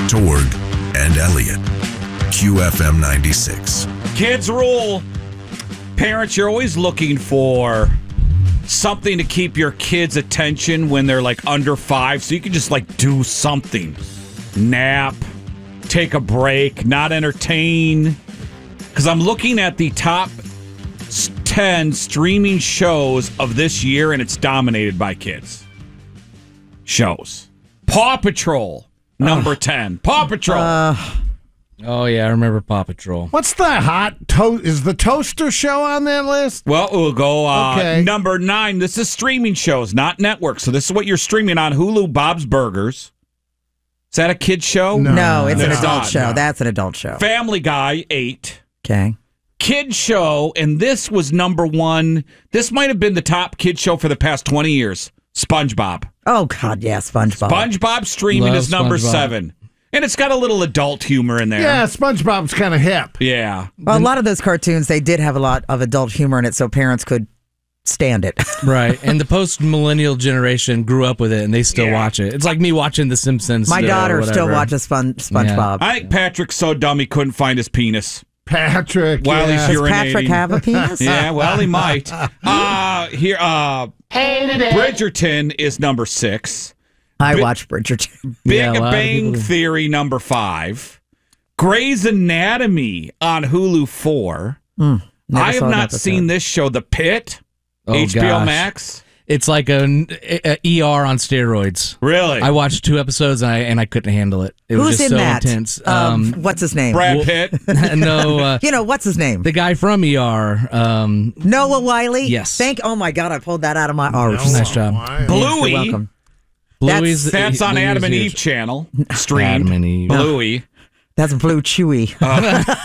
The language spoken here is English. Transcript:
Torg, and Elliott. QFM 96. Kids rule. Parents, you're always looking for something to keep your kids' attention when they're like under 5, so you can just like do something. Nap, take a break, not entertain. Because I'm looking at the top 10 streaming shows of this year, and it's dominated by kids. Shows. Paw Patrol, number 10. Paw Patrol. Oh, yeah, I remember Paw Patrol. What's the is the Toaster Show on that list? Well, we'll go Okay. number 9. This is streaming shows, not network. So this is what you're streaming on Hulu, Bob's Burgers. Is that a kid's show? No, it's an It's adult not, show. no. That's an adult show. Family Guy, 8. Okay. Kid show, and this was number 1. This might have been the top kid show for the past 20 years. SpongeBob. Oh, God, yeah, SpongeBob. SpongeBob streaming Love is number SpongeBob. 7. And it's got a little adult humor in there. Yeah, SpongeBob's kind of hip. Yeah. Well, a lot of those cartoons, they did have a lot of adult humor in it, so parents could stand it. Right. And the post-millennial generation grew up with it, and they still watch it. It's like me watching The Simpsons. My or daughter still whatever. watches SpongeBob. I think Patrick's so dumb he couldn't find his penis. Patrick. While he's yeah. Does urinating. Patrick have a penis? Yeah, well, he might. Bridgerton is number 6. I watch Bridgerton. Big Yeah, a lot of Bang people do. Theory, number 5. Grey's Anatomy on Hulu, 4. Never I saw have an not episode. seen this show, The Pit, Oh, HBO gosh. Max. It's like a ER on steroids. Really? I watched 2 episodes, and I couldn't handle it. It was Who's just in so that? intense. What's his name? Brad Pitt. No, You know, what's his name? the guy from ER. Noah Wiley? Yes. Oh, my God, I pulled that out of my arse. Nice job. You're Bluey. welcome. Bluey's That's on Bluey's Adam and huge. Eve channel. Streamed. Adam and Eve. Bluey. That's Blue Chewy.